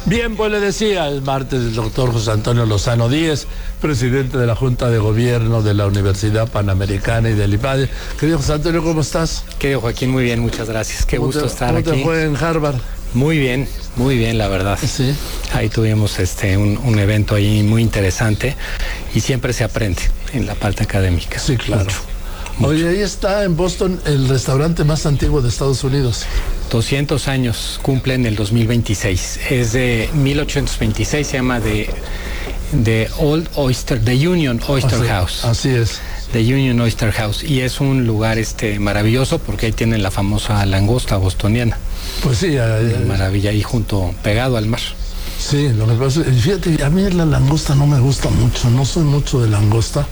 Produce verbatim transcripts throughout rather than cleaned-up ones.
Bien, pues le decía el martes el doctor José Antonio Lozano Díez, presidente de la Junta de Gobierno de la Universidad Panamericana y del IPADE. Querido José Antonio, ¿cómo estás? Querido Joaquín, muy bien, muchas gracias. Qué gusto te, estar ¿cómo aquí. ¿Cómo te fue en Harvard? Muy bien, muy bien, la verdad. Sí. Ahí tuvimos este un, un evento ahí muy interesante y siempre se aprende en la parte académica. Sí, claro. Mucho. Oye, ahí está en Boston el restaurante más antiguo de Estados Unidos. doscientos años cumple en el dos mil veintiséis. Es de mil ochocientos veintiséis, se llama de, de Old Oyster, The Union Oyster así, House. Así es. The Union Oyster House. Y es un lugar este maravilloso porque ahí tienen la famosa langosta bostoniana. Pues sí. Eh, Maravilla, ahí junto, pegado al mar. Sí, lo que pasa es, fíjate, a mí la langosta no me gusta mucho, no soy mucho de langosta.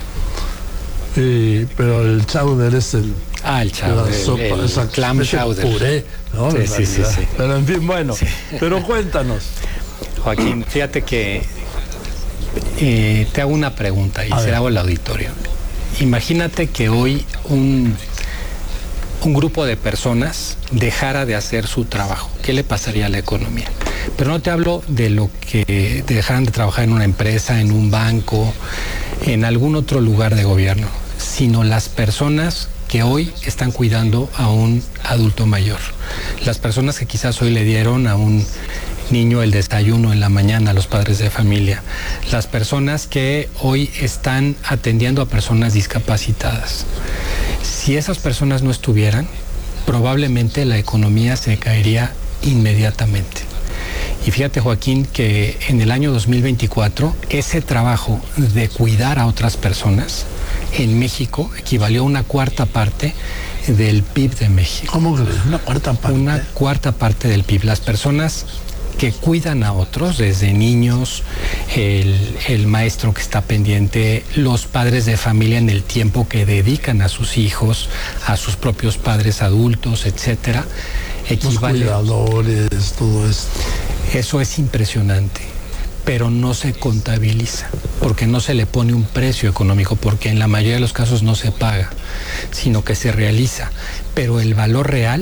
Sí, pero el chowder es el... Ah, el chowder, la sopa, el, esa el clam chowder. Puré, ¿no? Sí, sí, sí, sí. Pero en fin, bueno, sí. Pero cuéntanos. Joaquín, fíjate que eh, te hago una pregunta y se la hago al auditorio. Imagínate que hoy un, un grupo de personas dejara de hacer su trabajo. ¿Qué le pasaría a la economía? Pero no te hablo de lo que dejaran de trabajar en una empresa, en un banco, en algún otro lugar de gobierno, sino las personas que hoy están cuidando a un adulto mayor. Las personas que quizás hoy le dieron a un niño el desayuno en la mañana, a los padres de familia. Las personas que hoy están atendiendo a personas discapacitadas. Si esas personas no estuvieran, probablemente la economía se caería inmediatamente. Y fíjate, Joaquín, que en el año dos mil veinticuatro ese trabajo de cuidar a otras personas en México equivalió a una cuarta parte del P I B de México. ¿Cómo que una cuarta parte? Una cuarta parte del P I B. Las personas que cuidan a otros, desde niños, el, el maestro que está pendiente, los padres de familia en el tiempo que dedican a sus hijos, a sus propios padres adultos, etcétera, equivale. Los cuidadores, todo esto. Eso es impresionante, pero no se contabiliza, porque no se le pone un precio económico, porque en la mayoría de los casos no se paga, sino que se realiza. Pero el valor real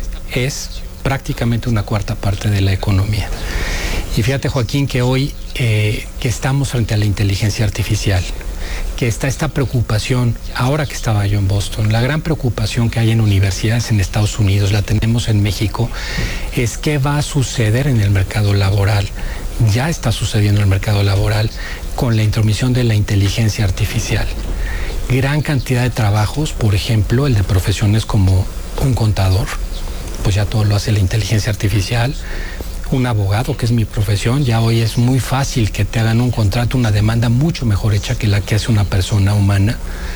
es prácticamente una cuarta parte de la economía. Y fíjate, Joaquín, que hoy eh, que estamos frente a la inteligencia artificial, que está esta preocupación, ahora que estaba yo en Boston, la gran preocupación que hay en universidades en Estados Unidos, la tenemos en México, es qué va a suceder en el mercado laboral. Ya está sucediendo en el mercado laboral con la intromisión de la inteligencia artificial. Gran cantidad de trabajos, por ejemplo, el de profesiones como un contador, pues ya todo lo hace la inteligencia artificial. Un abogado, que es mi profesión, ya hoy es muy fácil que te hagan un contrato, una demanda mucho mejor hecha que la que hace una persona humana.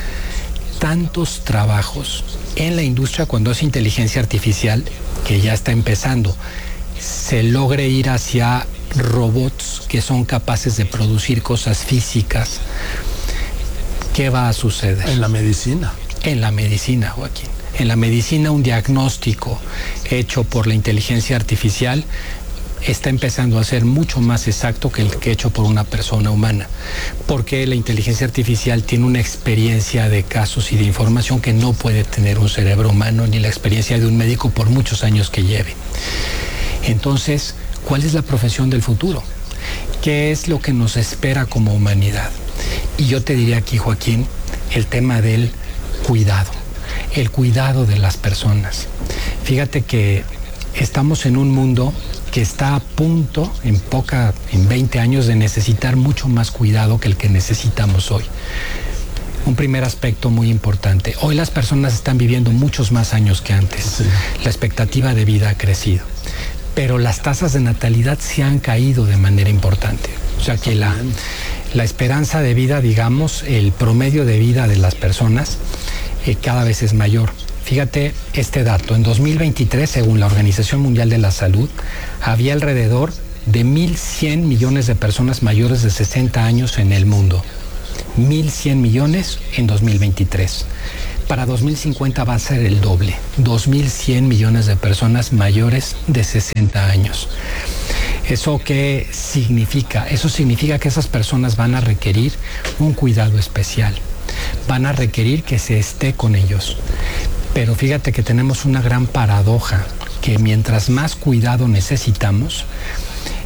Tantos trabajos en la industria cuando es inteligencia artificial, que ya está empezando, se logre ir hacia robots que son capaces de producir cosas físicas. ¿Qué va a suceder? En la medicina. En la medicina, Joaquín. En la medicina, un diagnóstico hecho por la inteligencia artificial está empezando a ser mucho más exacto que el que hecho por una persona humana, porque la inteligencia artificial tiene una experiencia de casos y de información que no puede tener un cerebro humano, ni la experiencia de un médico por muchos años que lleve. Entonces, ¿cuál es la profesión del futuro? ¿Qué es lo que nos espera como humanidad? Y yo te diría aquí, Joaquín, el tema del cuidado, el cuidado de las personas. Fíjate que estamos en un mundo que está a punto, en poca, en veinte años, de necesitar mucho más cuidado que el que necesitamos hoy. Un primer aspecto muy importante. Hoy las personas están viviendo muchos más años que antes. Sí. La expectativa de vida ha crecido, pero las tasas de natalidad se han caído de manera importante. O sea que la, la esperanza de vida, digamos, el promedio de vida de las personas eh, cada vez es mayor. Fíjate este dato, en dos mil veintitrés, según la Organización Mundial de la Salud, había alrededor de mil cien millones de personas mayores de sesenta años en el mundo. mil cien millones en dos mil veintitrés. Para dos mil cincuenta va a ser el doble, dos mil cien millones de personas mayores de sesenta años. ¿Eso qué significa? Eso significa que esas personas van a requerir un cuidado especial, van a requerir que se esté con ellos. Pero fíjate que tenemos una gran paradoja, que mientras más cuidado necesitamos,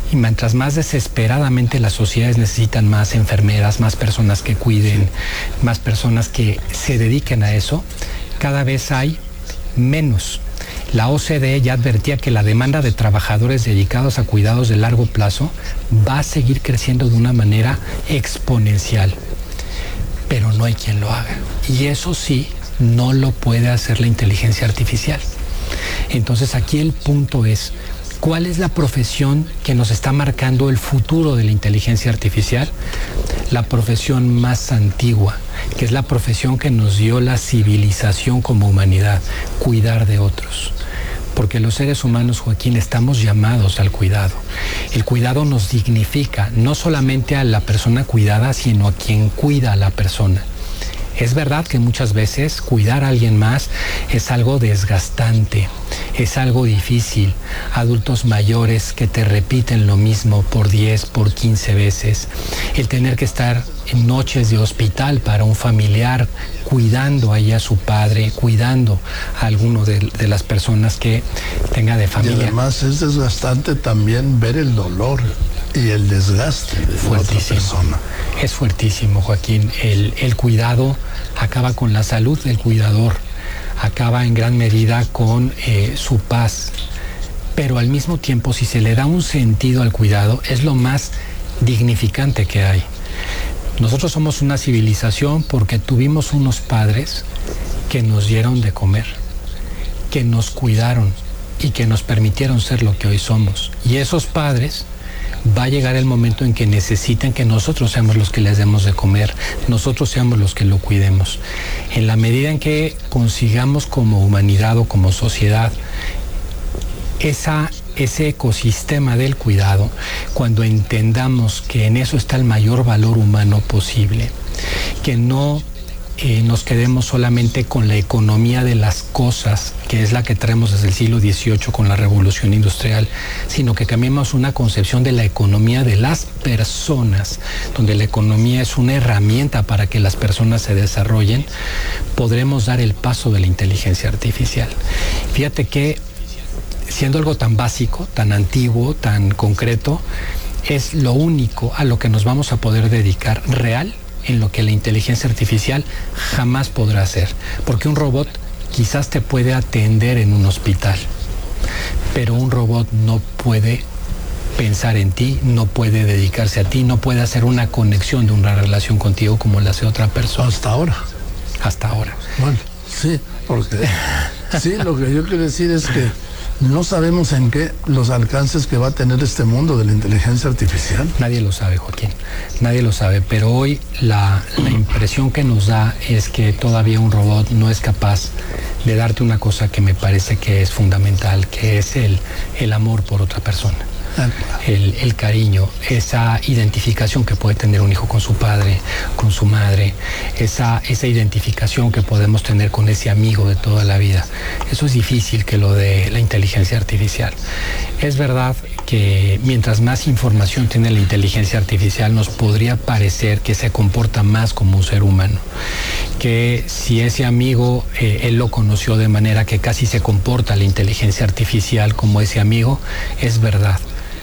Y mientras más desesperadamente las sociedades necesitan más enfermeras, más personas que cuiden, más personas que se dediquen a eso, cada vez hay menos. La O C D E ya advertía que la demanda de trabajadores dedicados a cuidados de largo plazo va a seguir creciendo de una manera exponencial, pero no hay quien lo haga. Y eso sí, no lo puede hacer la inteligencia artificial. Entonces aquí el punto es, ¿cuál es la profesión que nos está marcando el futuro de la inteligencia artificial? La profesión más antigua, que es la profesión que nos dio la civilización como humanidad, cuidar de otros. Porque los seres humanos, Joaquín, estamos llamados al cuidado. El cuidado nos dignifica, no solamente a la persona cuidada, sino a quien cuida a la persona. Es verdad que muchas veces cuidar a alguien más es algo desgastante, es algo difícil. Adultos mayores que te repiten lo mismo por diez, por quince veces. El tener que estar en noches de hospital para un familiar, cuidando ahí a su padre, cuidando a alguno de, de las personas que tenga de familia. Y además es desgastante también ver el dolor y el desgaste de otra persona. Es fuertísimo, Joaquín. El, el cuidado acaba con la salud del cuidador, acaba en gran medida con eh, su paz, pero al mismo tiempo, si se le da un sentido al cuidado, es lo más dignificante que hay. Nosotros somos una civilización porque tuvimos unos padres que nos dieron de comer, que nos cuidaron y que nos permitieron ser lo que hoy somos. Y esos padres, va a llegar el momento en que necesiten que nosotros seamos los que les demos de comer, nosotros seamos los que lo cuidemos. En la medida en que consigamos como humanidad o como sociedad esa, ese ecosistema del cuidado, cuando entendamos que en eso está el mayor valor humano posible, que no Eh, nos quedemos solamente con la economía de las cosas, que es la que traemos desde el siglo dieciocho con la revolución industrial, sino que cambiemos una concepción de la economía de las personas, donde la economía es una herramienta para que las personas se desarrollen, podremos dar el paso de la inteligencia artificial. Fíjate que, siendo algo tan básico, tan antiguo, tan concreto, es lo único a lo que nos vamos a poder dedicar real, en lo que la inteligencia artificial jamás podrá hacer. Porque un robot quizás te puede atender en un hospital, pero un robot no puede pensar en ti, no puede dedicarse a ti, no puede hacer una conexión de una relación contigo como la hace otra persona. Hasta ahora. Hasta ahora. Bueno, sí, porque sí, lo que yo quiero decir es que no sabemos en qué los alcances que va a tener este mundo de la inteligencia artificial. Nadie lo sabe, Joaquín, nadie lo sabe, pero hoy la, la impresión que nos da es que todavía un robot no es capaz de darte una cosa que me parece que es fundamental, que es el, el amor por otra persona. El, el cariño, esa identificación que puede tener un hijo con su padre, con su madre, esa, esa identificación que podemos tener con ese amigo de toda la vida. Eso es difícil que lo de la inteligencia artificial. Es verdad que mientras más información tiene la inteligencia artificial, nos podría parecer que se comporta más como un ser humano. Que si ese amigo, eh, él lo conoció de manera que casi se comporta la inteligencia artificial como ese amigo, es verdad.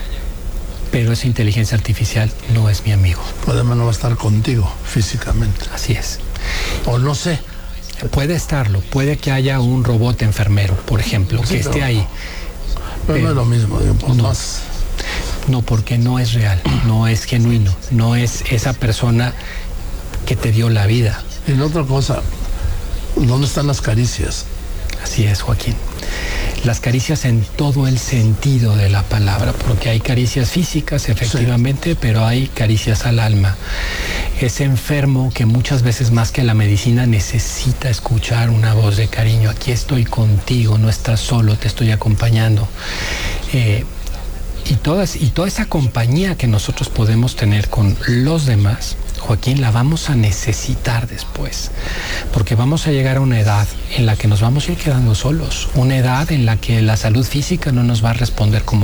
Pero esa inteligencia artificial no es mi amigo. Además no va a estar contigo físicamente. Así es. O no sé. Puede estarlo, puede que haya un robot enfermero, por ejemplo, sí, que esté no, ahí. Pero eh, no es lo mismo, digo, por no, más. No, porque no es real, no es genuino, no es esa persona que te dio la vida. Y la otra cosa, ¿dónde están las caricias? Así es, Joaquín. Las caricias en todo el sentido de la palabra, porque hay caricias físicas, efectivamente, sí, pero hay caricias al alma. Ese enfermo que muchas veces más que la medicina necesita escuchar una voz de cariño. Aquí estoy contigo, no estás solo, te estoy acompañando. Eh, y, todas, y toda esa compañía que nosotros podemos tener con los demás, Joaquín, la vamos a necesitar después, porque vamos a llegar a una edad en la que nos vamos a ir quedando solos, una edad en la que la salud física no nos va a responder como